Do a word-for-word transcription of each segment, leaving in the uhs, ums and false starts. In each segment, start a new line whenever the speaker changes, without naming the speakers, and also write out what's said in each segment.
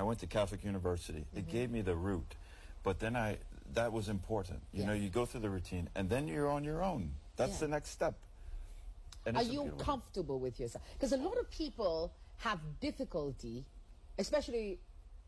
went to Catholic University. Mm-hmm. It gave me the root. But then I, that was important. You yes. know, you go through the routine, and then you're on your own. That's yeah. the next step. And
are you comfortable with yourself? Because a lot of people have difficulty, especially,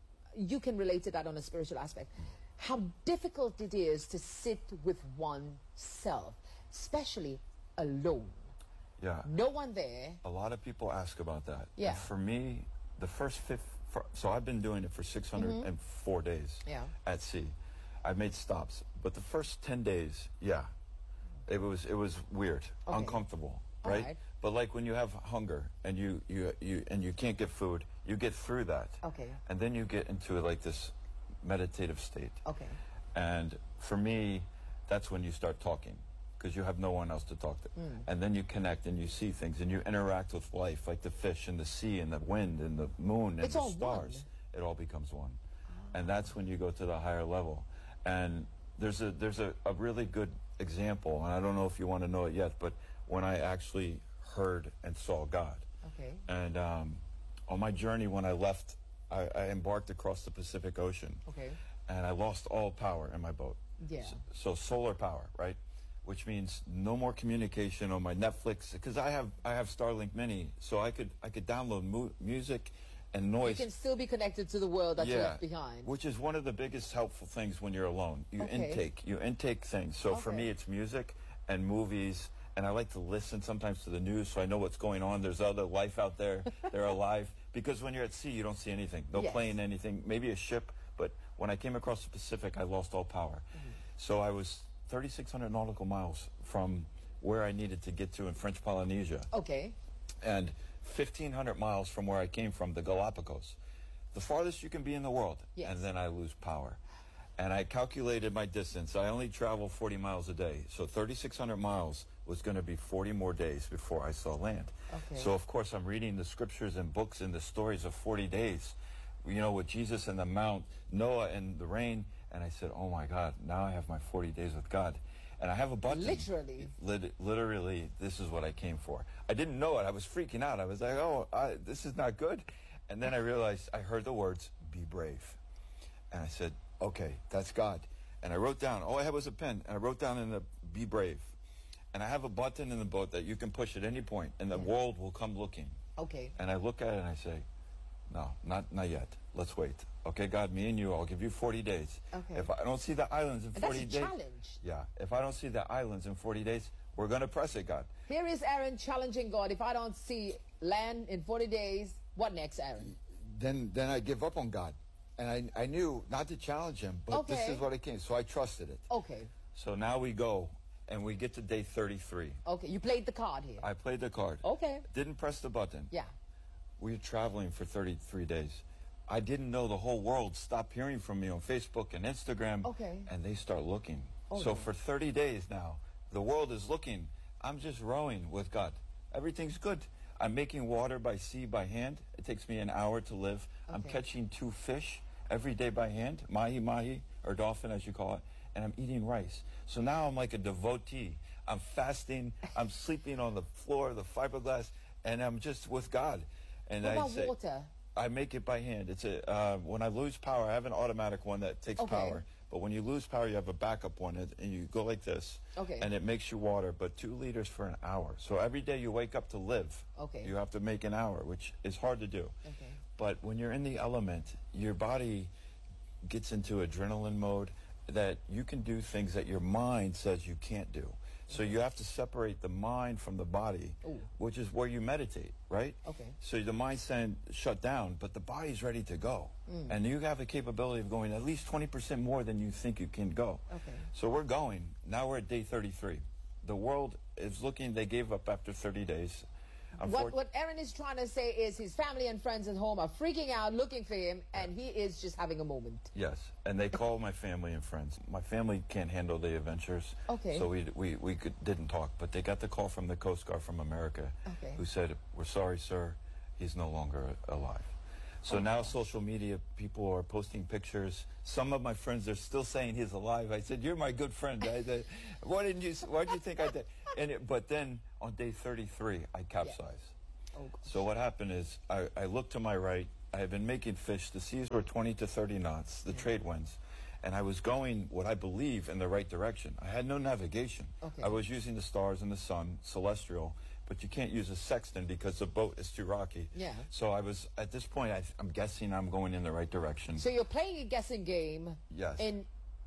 you can relate to that on a spiritual aspect, how difficult it is to sit with oneself, especially alone.
Yeah.
No one there.
A lot of people ask about that.
Yeah.
And for me, the first fifth, so I've been doing it for six hundred four mm-hmm. days
yeah.
at sea. I've made stops, but the first ten days, yeah, it was it was weird, okay. uncomfortable, right? right? But like when you have hunger and you, you you and you can't get food, you get through that.
Okay.
And then you get into like this meditative state.
Okay.
And for me, that's when you start talking, because you have no one else to talk to. Mm. And then you connect and you see things and you interact with life, like the fish and the sea and the wind and the moon and
it's
the
all
stars.
One.
It all becomes one. Oh. And that's when you go to the higher level. And there's a there's a, a really good example, and I don't know if you want to know it yet, but when I actually heard and saw God.
Okay.
And um, on my journey when I left, I, I embarked across the Pacific Ocean.
Okay.
And I lost all power in my boat.
Yeah.
So, so solar power, right? Which means no more communication on my Netflix, because I have I have Starlink Mini, so I could I could download mu music and noise.
You can still be connected to the world that
yeah,
you left behind.
Which is one of the biggest helpful things when you're alone. You
okay.
intake, you intake things. So
okay.
for me, it's music and movies, and I like to listen sometimes to the news so I know what's going on. There's other life out there. They're alive. Because when you're at sea, you don't see anything. No
yes.
plane, anything. Maybe a ship. But when I came across the Pacific, I lost all power. Mm-hmm. So I was thirty-six hundred nautical miles from where I needed to get to in French Polynesia.
Okay.
And fifteen hundred miles from where I came from, the Galapagos. The farthest you can be in the world.
Yes.
And then I lose power. And I calculated my distance. I only travel forty miles a day. So thirty-six hundred miles was going to be forty more days before I saw land.
Okay.
So, of course, I'm reading the scriptures and books and the stories of forty days. You know, with Jesus and the Mount, Noah and the rain. And I said, oh, my God, now I have my forty days with God. And I have a button.
Literally.
Lit literally, this is what I came for. I didn't know it. I was freaking out. I was like, oh, I, this is not good. And then I realized, I heard the words, be brave. And I said, okay, that's God. And I wrote down, all I had was a pen. And I wrote down in the, be brave. And I have a button in the boat that you can push at any point, and the yeah. world will come looking.
Okay.
And I look at it and I say, no, not not yet. Let's wait. Okay, God, me and you, I'll give you forty days.
Okay.
If I don't see the islands in
and
forty
that's a
days.
challenge.
Yeah. If I don't see the islands in forty days, we're going to press it, God.
Here is Aaron challenging God. If I don't see land in forty days, what next, Aaron?
Then then I give up on God. And I, I knew not to challenge him, but
okay.
this is what it came. So I trusted it.
Okay.
So now we go, and we get to day thirty-three.
Okay, you played the card here.
I played the card.
Okay.
Didn't press the button.
Yeah.
We were traveling for thirty-three days. I didn't know the whole world stopped hearing from me on Facebook and Instagram.
Okay.
And they start looking.
Oh,
so
no.
for thirty days now, the world is looking. I'm just rowing with God. Everything's good. I'm making water by sea by hand. It takes me an hour to live. Okay. I'm catching two fish every day by hand, mahi-mahi, or dolphin as you call it, and I'm eating rice. So now I'm like a devotee. I'm fasting. I'm sleeping on the floor, the fiberglass, and I'm just with God. And
what
I
about
say,
water?
I make it by hand. It's a uh, when I lose power, I have an automatic one that takes
okay.
power. But when you lose power, you have a backup one, and you go like this,
okay.
and it makes you water, but two liters for an hour. So every day you wake up to live,
okay.
you have to make an hour, which is hard to do.
Okay.
But when you're in the element, your body gets into adrenaline mode that you can do things that your mind says you can't do. So you have to separate the mind from the body,
Ooh.
which is where you meditate, right?
Okay.
So the mind's saying shut down, but the body's ready to go. Mm. And you have the capability of going at least twenty percent more than you think you can go.
Okay.
So we're going. Now we're at day thirty-three. The world is looking, they gave up after thirty days.
What, what Aaron is trying to say is his family and friends at home are freaking out looking for him, and he is just having a moment.
Yes, and they call my family and friends. My family can't handle the adventures,
okay.
so we we, we could, didn't talk, but they got the call from the Coast Guard from America,
okay.
who said, we're sorry, sir, he's no longer alive. So
oh,
now
gosh.
social media people are posting pictures. Some of my friends are still saying he's alive. I said, you're my good friend. I said, why didn't you, why did you think I did? And it, but then on day thirty-three, I capsized.
Yeah. Oh,
so what happened is I, I looked to my right, I had been making fish. The seas were twenty to thirty knots, the
Yeah.
trade winds. And I was going, what I believe, in the right direction. I had no navigation.
Okay.
I was using the stars and the sun, celestial, but you can't use a sextant because the boat is too rocky.
Yeah.
So I was, at this point, I, I'm guessing I'm going in the right direction.
So you're playing a guessing game.
Yes.
In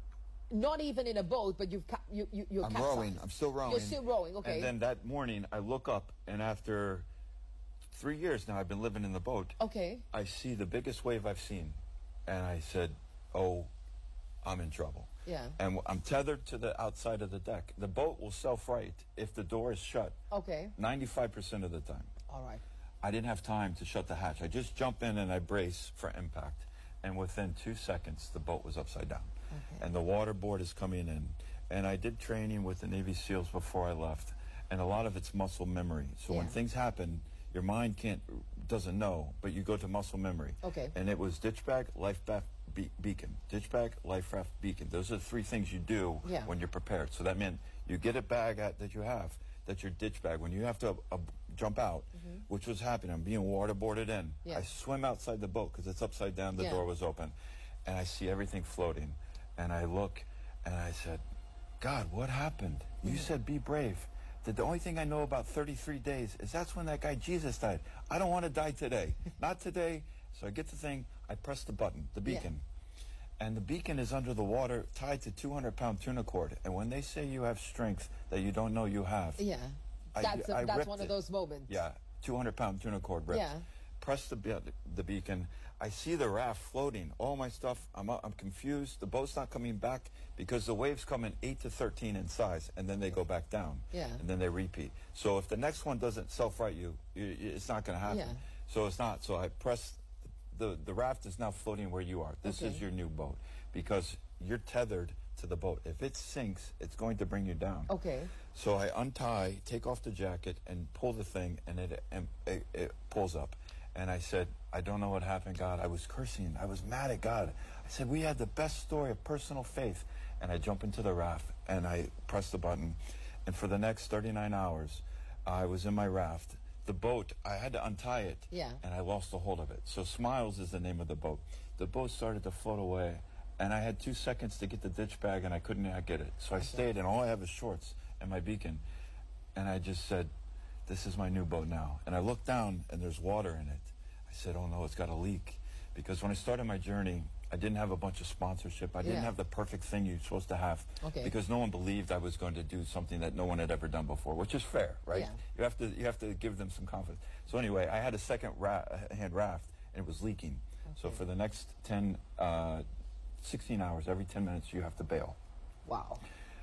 not even in a boat, but you've ca- you you you're
I'm
capsized.
rowing. I'm still rowing.
You're still rowing. Okay.
And then that morning, I look up, and after three years now, I've been living in the boat.
okay.
I see the biggest wave I've seen, and I said, "Oh, I'm in trouble."
Yeah.
And w- I'm tethered to the outside of the deck. The boat will self-right if the door is shut.
Okay.
ninety-five percent of the time.
All right.
I didn't have time to shut the hatch. I just jump in and I brace for impact. And within two seconds, the boat was upside down.
Okay.
And the waterboard is coming in. And I did training with the Navy SEALs before I left. And a lot of it's muscle memory. So when
Yeah.
things happen, your mind can't, doesn't know, but you go to muscle memory.
Okay.
And it was ditch bag, life raft, be- beacon. Ditch bag, life raft, beacon. Those are the three things you do
Yeah.
when you're prepared. So that meant you get a bag at, that you have, that's your ditch bag. When you have to uh, jump out, which was happening, I'm being waterboarded in.
Mm-hmm. Yeah.
I swim outside the boat because it's upside down. The
Yeah.
door was open. And I see everything floating. And I look and I said, God, what happened? You
Mm-hmm.
said be brave. The, the only thing I know about thirty-three days is that's when that guy Jesus died. I don't want to die today. Not today. So I get the thing. I press the button, the
Yeah.
beacon. And the beacon is under the water tied to two hundred pound tuna cord. And when they say you have strength that you don't know you have,
Yeah.
I-
That's a,
I
that's
ripped
one of
it.
those moments.
yeah, two hundred pound tuna cord ripped.
Yeah.
Press the, be- the beacon. I see the raft floating. All my stuff, I'm, uh, I'm confused. The boat's not coming back because the waves come in eight to thirteen in size, and then they go back down.
Yeah.
And then they repeat. So if the next one doesn't self-right you, you it's not going to happen.
Yeah.
So it's not. So I press, the, the raft is now floating where you are. This
Okay.
is your new boat because you're tethered to the boat. If it sinks, it's going to bring you down.
Okay.
So I untie, take off the jacket, and pull the thing, and it, and it, it pulls up. And I said, I don't know what happened, God. I was cursing. I was mad at God. I said, we had the best story of personal faith. And I jump into the raft, and I press the button. And for the next thirty-nine hours, I was in my raft. The boat, I had to untie it,
Yeah.
and I lost the hold of it. So Smiles is the name of the boat. The boat started to float away, and I had two seconds to get the ditch bag, and I couldn't not get it. So I stayed, and all I have is shorts and my beacon. And I just said, this is my new boat now. And I looked down, and there's water in it. I said, oh, no, it's got a leak. Because when I started my journey, I didn't have a bunch of sponsorship. I didn't
Yeah.
have the perfect thing you're supposed to have.
Okay.
Because no one believed I was going to do something that no one had ever done before, which is fair, right?
Yeah.
You have to you have to give them some confidence. So anyway, I had a second ra- hand raft, and it was leaking. So
Okay.
for the next ten, uh, sixteen hours, every ten minutes, you have to bail.
Wow.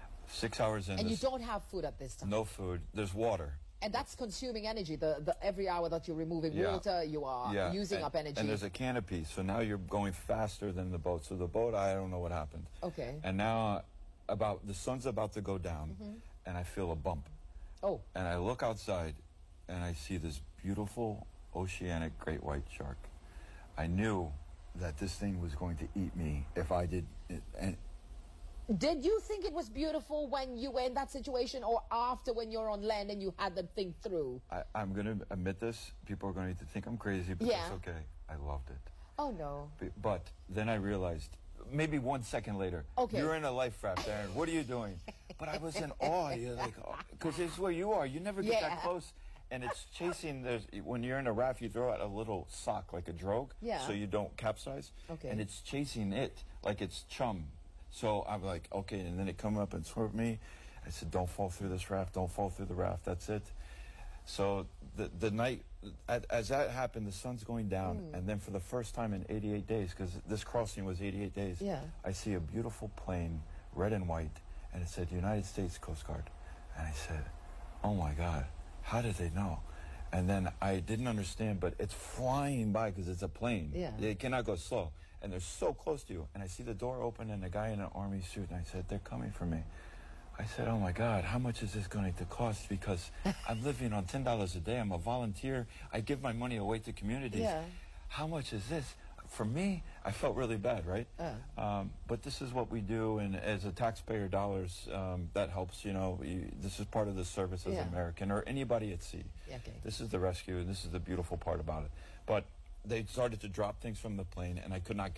Six hours in,
And you
there's
don't have food at this time.
no food. There's water.
And that's consuming energy. The, the every hour that you're removing
Yeah.
water, you are
Yeah,
using
and,
up energy.
And there's a canopy, so now you're going faster than the boat. So the boat, I don't know what happened.
Okay.
And now, uh, about the sun's about to go down, and I feel a bump.
Oh.
And I look outside, and I see this beautiful oceanic great white shark. I knew that this thing was going to eat me if I did. And
Did you think it was beautiful when you were in that situation, or after when you're on land and you had the thing through?
I, I'm going to admit this. People are going to think I'm crazy, but
Yeah.
it's okay. I loved it.
Oh no.
B- But then I realized, maybe one second later,
Okay.
you're in a life raft, Aaron. What are you doing? But I was in awe. You're like, because it's where you are. You never get
Yeah.
that close. And it's chasing. There's, when you're in a raft, you throw out a little sock, like a drogue,
Yeah.
so you don't capsize.
Okay.
And it's chasing it like it's chum. So I'm like, okay. And then it come up and swerve me. I said, don't fall through this raft. Don't fall through the raft. That's it. So the the night, as, as that happened, the sun's going down,
Hmm.
and then for the first time in eighty-eight days, because this crossing was eighty-eight days,
Yeah.
I see a beautiful plane, red and white, and it said United States Coast Guard. And I said, oh my God, how did they know? And then I didn't understand, but it's flying by because it's a plane.
Yeah.
It cannot go slow. And they're so close to you. And I see the door open and a guy in an army suit, and I said, they're coming for me. I said, oh my God, how much is this going to cost? Because I'm living on ten dollars a day. I'm a volunteer. I give my money away to communities.
Yeah.
How much is this? For me, I felt really bad, right?
Uh.
Um, but this is what we do, and as a taxpayer dollars, um, that helps, you know. You, this is part of the service as
Yeah.
an American or anybody at sea.
Yeah, okay.
This is the rescue, and this is the beautiful part about it. But they started to drop things from the plane, and I could not